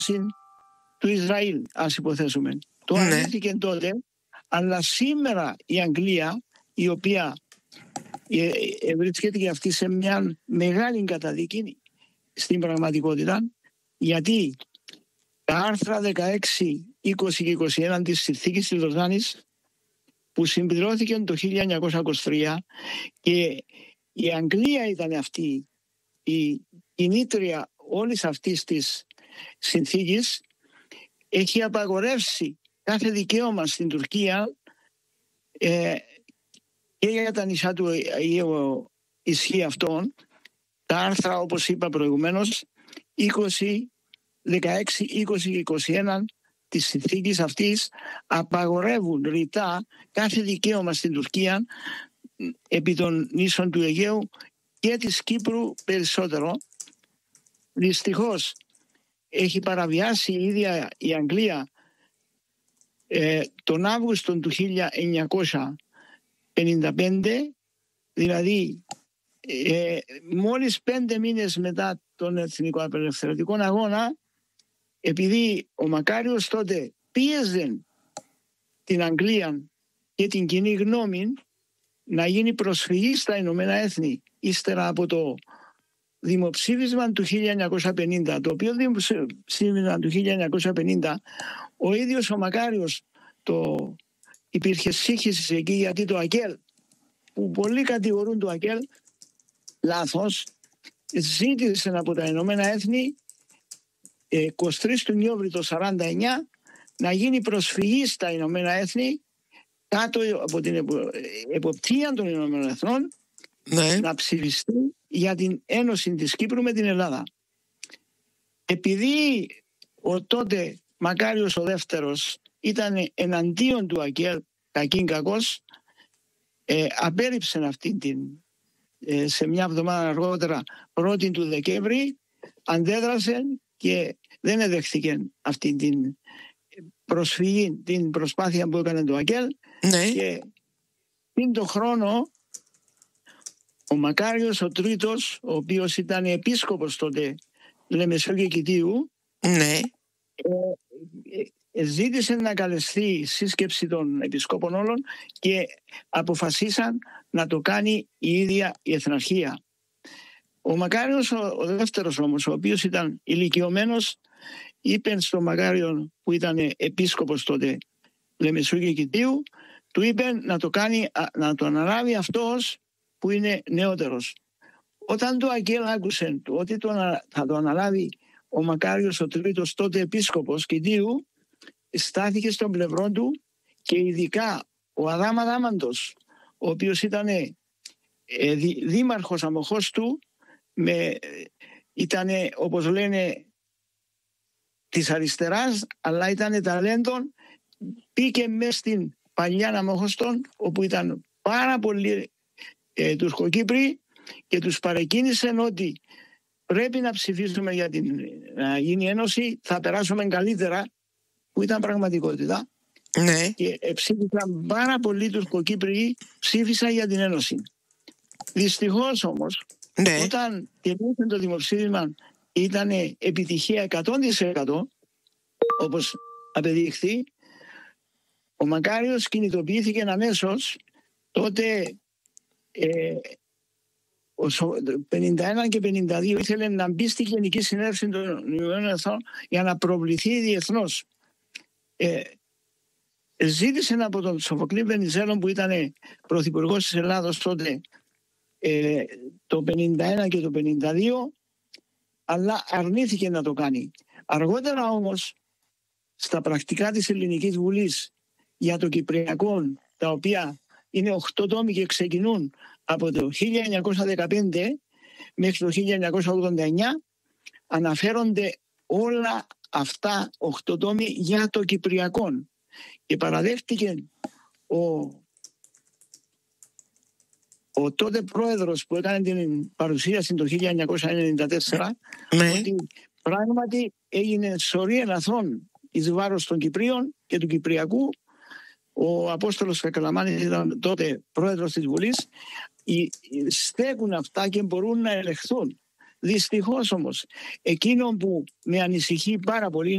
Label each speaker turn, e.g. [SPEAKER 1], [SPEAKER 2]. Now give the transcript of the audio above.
[SPEAKER 1] του Ισραήλ, ας υποθέσουμε. Το αρνήθηκε τότε, αλλά σήμερα η Αγγλία, η οποία βρίσκεται και αυτή σε μια μεγάλη καταδίκη στην πραγματικότητα, γιατί τα άρθρα 16, 20 και 21 της Συνθήκης της Λοζάνης, που συμπληρώθηκε το 1923, και η Αγγλία ήταν αυτή η κινήτρια όλης αυτής της συνθήκης, έχει απαγορεύσει κάθε δικαίωμα στην Τουρκία και για τα νησιά του Αιγαίου ισχύει αυτόν. Τα άρθρα, όπως είπα προηγουμένως, 16, 20 και 21 της συνθήκης αυτής απαγορεύουν ρητά κάθε δικαίωμα στην Τουρκία επί των νήσων του Αιγαίου και της Κύπρου περισσότερο. Δυστυχώς έχει παραβιάσει η ίδια η Αγγλία τον Αύγουστο του 1955, δηλαδή μόλις 5 μήνες μετά τον Εθνικό Απελευθερωτικό Αγώνα, επειδή ο Μακάριος τότε πίεζε την Αγγλία και την κοινή γνώμη να γίνει προσφυγή στα Ηνωμένα Έθνη ύστερα από το δημοψήφισμα του 1950, το οποίο δημοψήφισμα του 1950 ο ίδιος ο Μακάριος υπήρχε σύγχυση εκεί, γιατί το ΑΚΕΛ, που πολλοί κατηγορούν το ΑΚΕΛ λάθος, ζήτησε από τα Ηνωμένα Έθνη 23 του Νιόβρη το 1949 να γίνει προσφυγή στα Ηνωμένα Έθνη κάτω από την εποπτεία των Ηνωμένων Εθνών, να ψηφιστεί για την ένωση της Κύπρου με την Ελλάδα. Επειδή ο τότε Μακάριος ο δεύτερος ήταν εναντίον του ΑΚΕΛ, κακήν κακός, απέρριψε αυτή σε μια εβδομάδα αργότερα, 1η του Δεκέμβρη, αντέδρασε και δεν εδέχθηκε αυτή την προσφυγή, την προσπάθεια που έκανε το ΑΚΕΛ. Και πριν το χρόνο ο Μακάριος ο τρίτος, ο οποίος ήταν επίσκοπος τότε Λεμεσού και Κιτίου, ζήτησε να καλεστεί σύσκεψη των επισκόπων όλων και αποφασίσαν να το κάνει η ίδια η Εθναρχία. Ο Μακάριος ο δεύτερος όμως, ο οποίος ήταν ηλικιωμένος, είπε στον Μακάριο που ήταν επίσκοπος τότε Λεμεσού και Κιτίου, του είπε να το κάνει, να το αναλάβει αυτός που είναι νεότερος. Όταν το ΑΚΕΛ άκουσε ότι θα το αναλάβει ο Μακάριος ο τρίτος, τότε επίσκοπος Κιτίου, στάθηκε στον πλευρό του, και ειδικά ο Αδάμ Αδάμαντος, ο οποίος ήταν δήμαρχος Αμοχώστου, ήταν, όπως λένε, της αριστεράς, αλλά ήταν ταλέντον, πήγε μέσα στην παλιά Αμοχώστων, όπου ήταν πάρα πολλοί Τουρκοκύπροι, και τους παρεκκίνησε ότι πρέπει να ψηφίσουμε για να γίνει ένωση, θα περάσουμε καλύτερα, που ήταν πραγματικότητα. Και ψήφισαν πάρα πολλοί Τουρκοκύπριοι, ψήφισαν για την ένωση. Δυστυχώς όμως, όταν τελείωσε το δημοψήφισμα, ήταν επιτυχία 100%, όπως απεδείχθη. Ο Μακάριος κινητοποιήθηκε αμέσως. Τότε 51 και 52 ήθελε να μπει στη Γενική Συνέλευση των Ηνωμένων Εθνών για να προβληθεί διεθνώς. Ζήτησε από τον Σοφοκλή Βενιζέλο, που ήταν πρωθυπουργός της Ελλάδος τότε, το 51 και το 52, αλλά αρνήθηκε να το κάνει. Αργότερα όμως, στα πρακτικά της Ελληνικής Βουλής για το Κυπριακό, τα οποία είναι 8 τόμοι και ξεκινούν από το 1915 μέχρι το 1989, αναφέρονται όλα αυτά 8 τόμοι για το Κυπριακό. Και παραδέχτηκε ο τότε πρόεδρος που έκανε την παρουσίαση το 1994, ότι πράγματι έγινε σωρία λαθρών εις βάρος των Κυπρίων και του Κυπριακού. Ο Απόστολος Κακαλαμάνης ήταν τότε πρόεδρος της Βουλής. Στέκουν αυτά και μπορούν να ελεγχθούν. Δυστυχώς όμως, εκείνο που με ανησυχεί πάρα πολύ